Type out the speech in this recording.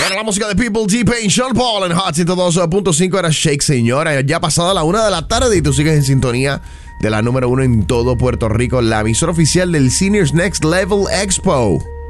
Era la música de People, T-Pain, Sean Paul en Hot 102.5. Era Shake, señora. Ya pasada la 1 de la tarde y tú sigues en sintonía de la número 1 en todo Puerto Rico, la emisora oficial del Seniors Next Level Expo.